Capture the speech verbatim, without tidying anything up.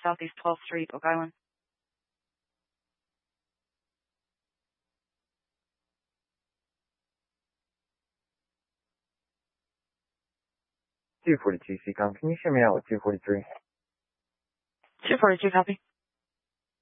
Southeast twelfth Street, Oak Island. two forty-two, C COM. Can you show me out with two forty-three? two forty-two, copy.